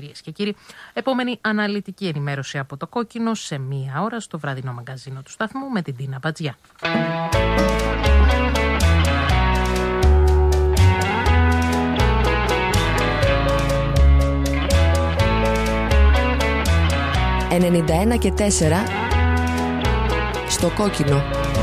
κυρίες και κύριοι. Επόμενη αναλυτική ενημέρωση από το Κόκκινο σε 1 ώρα στο βραδινό μαγκαζίνο του σταθμού με την Τίνα Μπατζιά. 91,4 στο Κόκκινο.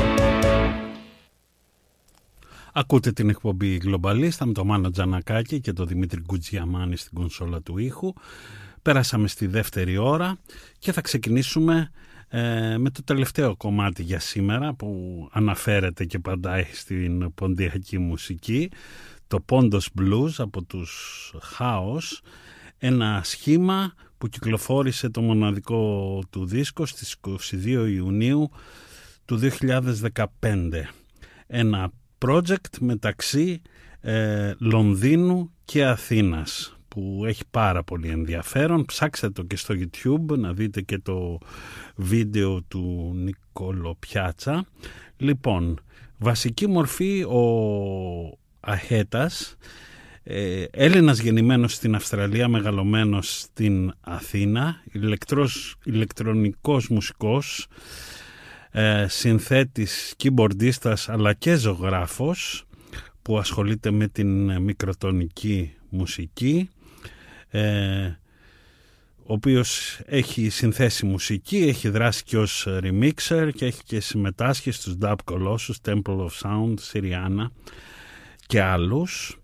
Ακούτε την εκπομπή Γκλομπαλίστα με τον Μάνο Τζανακάκη και τον Δημήτρη Γκουτζιαμάνη στην κονσόλα του ήχου. Πέρασαμε στη δεύτερη ώρα και θα ξεκινήσουμε με το τελευταίο κομμάτι για σήμερα που αναφέρεται και παντάει στην ποντιακή μουσική, το Pondos Blues από τους House, ένα σχήμα που κυκλοφόρησε το μοναδικό του δίσκο στις 22 Ιουνίου του 2015. Ένα project μεταξύ Λονδίνου και Αθήνας που έχει πάρα πολύ ενδιαφέρον. Ψάξτε το και στο YouTube να δείτε και το βίντεο του Νικόλο Πιάτσα. Λοιπόν, βασική μορφή ο Αχέτας, Έλληνας γεννημένος στην Αυστραλία, μεγαλωμένος στην Αθήνα, ηλεκτρονικός μουσικός, συνθέτης, κιμπορντίστας αλλά και ζωγράφος που ασχολείται με την μικροτονική μουσική, ο οποίος έχει συνθέσει μουσική, έχει δράσει και ως remixer και έχει και συμμετάσχει στους Dub Colossus, Temple of Sound, Syriana και άλλους.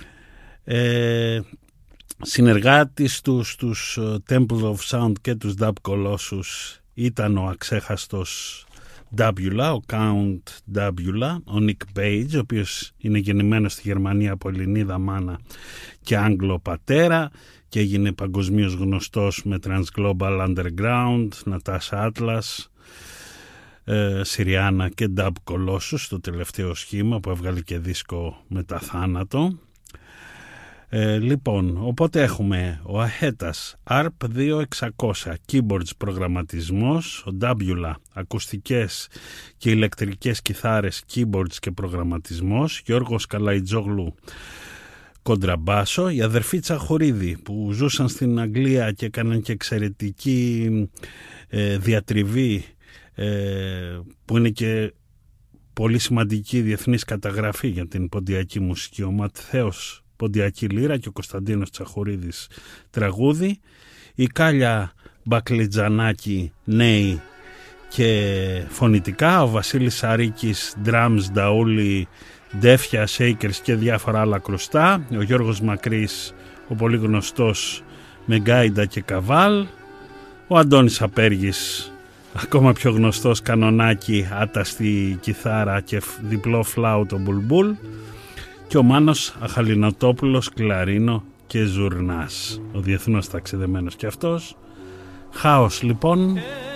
Συνεργάτης στους Temple of Sound και τους Dub Colossus ήταν ο αξέχαστος Dubula, ο Count Dubula, ο Nick Page, ο οποίος είναι γεννημένος στη Γερμανία από Ελληνίδα μάνα και Άγγλο πατέρα και έγινε παγκοσμίως γνωστός με Transglobal Underground, Natasha Atlas, Syriana και Dub Colossus, το τελευταίο σχήμα που έβγαλε και δίσκο μετά θάνατο. Λοιπόν, οπότε έχουμε ο Αχέτας ARP 2600, keyboards προγραμματισμός, ο Dubula ακουστικές και ηλεκτρικές κιθάρες, keyboards και προγραμματισμός, Γιώργος Καλαϊτζόγλου κοντραμπάσο, η αδερφή Τσαχουρίδη που ζούσαν στην Αγγλία και έκαναν και εξαιρετική διατριβή που είναι και πολύ σημαντική διεθνής καταγραφή για την ποντιακή μουσική, ο Ματθαίος ποντιακή λύρα και ο Κωνσταντίνος Τσαχουρίδης τραγούδι, η Κάλια Μπακλιτζανάκη νέη και φωνητικά, ο Βασίλης Σαρίκης drums, νταούλι, ντέφια, shakers και διάφορα άλλα κρουστά, ο Γιώργος Μακρύς ο πολύ γνωστός με γκάιντα και καβάλ, ο Αντώνης Απέργης ακόμα πιο γνωστός κανονάκι, άταστη κιθάρα και διπλό φλάουτο μπουλμπούλ, και ο Μάνος Αχαλινοτόπουλος κλαρίνο και ζουρνάς, ο διεθνώς ταξιδεμένος και αυτός. Χάος λοιπόν.